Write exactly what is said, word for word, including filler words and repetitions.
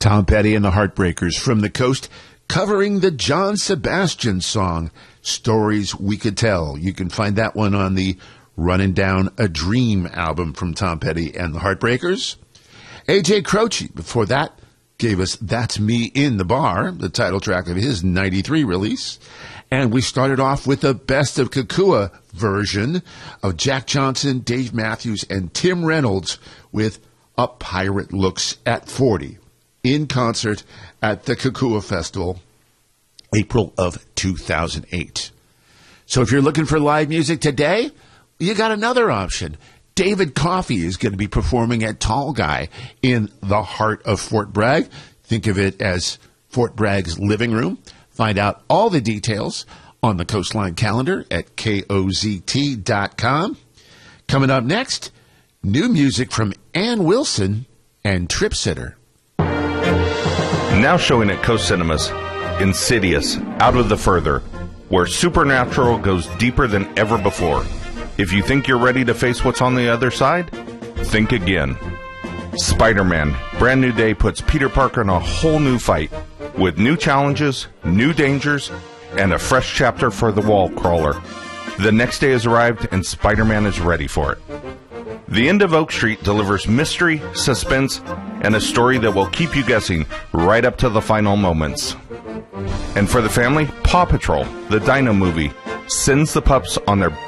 Tom Petty and the Heartbreakers from the coast, covering the John Sebastian song, Stories We Could Tell. You can find that one on the Running Down a Dream album from Tom Petty and the Heartbreakers. A J Croce, before that, gave us That's Me in the Bar, the title track of his ninety-three release. And we started off with the Best of Kukua version of Jack Johnson, Dave Matthews, and Tim Reynolds with A Pirate Looks at forty, in concert at the Kukua Festival, April of two thousand eight. So if you're looking for live music today, you got another option. David Coffey is going to be performing at Tall Guy in the heart of Fort Bragg. Think of it as Fort Bragg's living room. Find out all the details on the Coastline calendar at K O Z T dot com. Coming up next, new music from Ann Wilson and Trip Sitter. Now showing at Coast Cinemas, Insidious, Out of the Further, where supernatural goes deeper than ever before. If you think you're ready to face what's on the other side, think again. Spider-Man, Brand New Day puts Peter Parker in a whole new fight, with new challenges, new dangers, and a fresh chapter for the wall crawler. The next day has arrived, and Spider-Man is ready for it. The End of Oak Street delivers mystery, suspense, and a story that will keep you guessing right up to the final moments. And for the family, Paw Patrol, the Dino movie, sends the pups on their